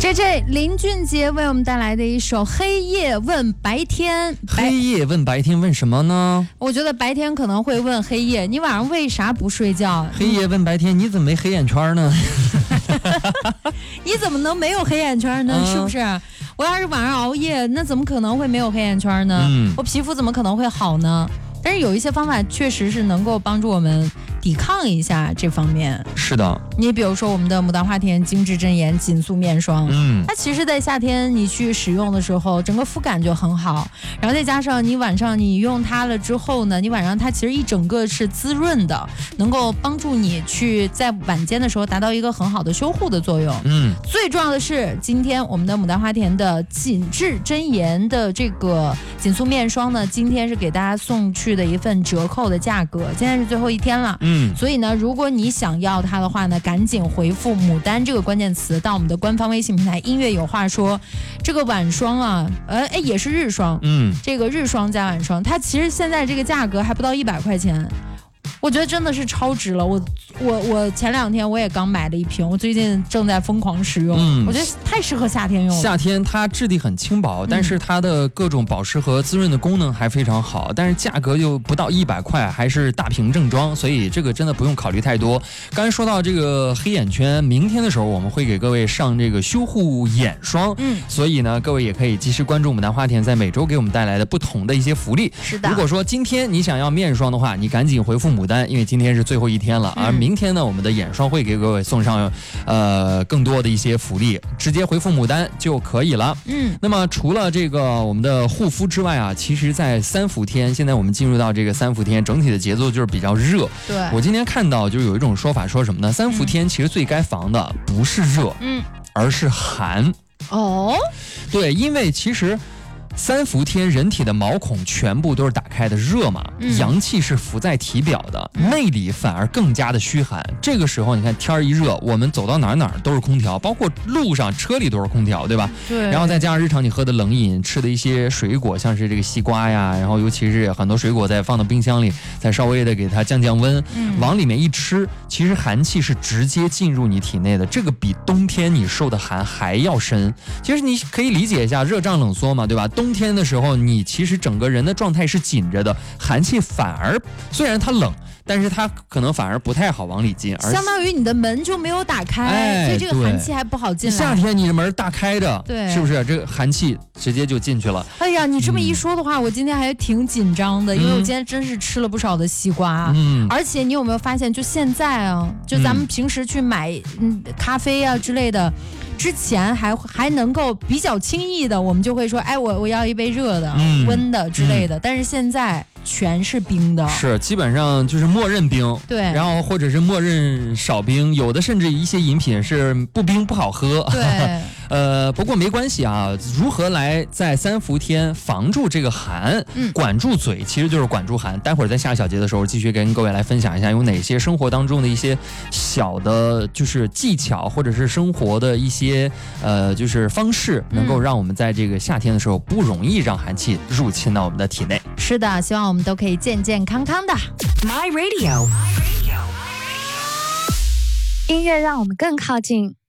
JJ 林俊杰为我们带来的一首《黑夜问白天》。 黑夜问白天问什么呢？ 我觉得白天可能会问黑夜，你晚上为啥不睡觉？ 黑夜问白天，你怎么没黑眼圈呢？ 你怎么能没有黑眼圈呢？是不是？我要是晚上熬夜，那怎么可能会没有黑眼圈呢？我皮肤怎么可能会好呢？但是有一些方法确实是能够帮助我们抵抗一下这方面。 是的， 你比如说我们的牡丹花田精致真颜紧塑面霜，它其实在夏天你去使用的时候，整个肤感就很好，然后再加上你晚上你用它了之后呢，你晚上它其实一整个是滋润的，能够帮助你去在晚间的时候达到一个很好的修护的作用。最重要的是，今天我们的牡丹花田的紧致真颜的这个紧塑面霜呢，今天是给大家送去的一份折扣的价格，今天是最后一天了。所以呢，如果你想要它的话呢，赶紧回复牡丹这个关键词到我们的官方微信平台音乐有话说。这个晚霜啊，也是日霜，这个日霜加晚霜，它其实现在这个价格还不到100块钱。我觉得真的是超值了。我前2天我也刚买了一瓶，我最近正在疯狂使用。我觉得太适合夏天用了。 夏天它质地很轻薄，但是它的各种保湿和滋润的功能还非常好，但是价格又不到100块，还是大瓶正装，所以这个真的不用考虑太多。刚才说到这个黑眼圈，明天的时候我们会给各位上这个修护眼霜，所以呢，各位也可以及时关注牡丹花田在每周给我们带来的不同的一些福利。 是的， 如果说今天你想要面霜的话，你赶紧回复牡丹，因为今天是最后一天了，而明天呢，我们的眼霜会给各位送上更多的一些福利，直接回复牡丹就可以了。那么除了这个我们的护肤之外啊，其实在3伏天，现在我们进入到这个3伏天，整体的节奏就是比较热。 对， 我今天看到就是有一种说法说什么呢？3伏天其实最该防的不是热，而是寒。对，因为其实3伏天人体的毛孔全部都是打开的，热嘛，阳气是浮在体表的，内里反而更加的虚寒。这个时候你看天一热，我们走到哪儿都是空调，包括路上车里都是空调，对吧？ 对。 然后再加上日常你喝的冷饮，吃的一些水果，像是这个西瓜呀，然后尤其是很多水果再放到冰箱里，再稍微的给它降温，往里面一吃，其实寒气是直接进入你体内的，这个比冬天你受的寒还要深。其实你可以理解一下热胀冷缩嘛，对吧？冬天的时候你其实整个人的状态是紧着的，寒气反而虽然它冷，但是它可能反而不太好往里进，而相当于你的门就没有打开，所以这个寒气还不好进来。 夏天你的门大开的， 对， 是不是这个寒气直接就进去了？ 哎呀，你这么一说的话，我今天还挺紧张的，因为我今天真是吃了不少的西瓜。而且你有没有发现，就现在啊，就咱们平时去买咖啡啊之类的，之前还能够比较轻易的，我们就会说，哎，我要一杯热的、温的之类的，但是现在全是冰的， 是基本上就是默认冰， 对， 然后或者是默认少冰，有的甚至一些饮品是不冰不好喝， 对， 不过没关系啊，如何来在3伏天防住这个寒，管住嘴，其实就是管住寒。待会儿在下小节的时候，继续跟各位来分享一下有哪些生活当中的一些小的，就是技巧或者是生活的一些就是方式，能够让我们在这个夏天的时候不容易让寒气入侵到我们的体内。 是的，希望我们都可以健健康康的。 My Radio， 音乐让我们更靠近。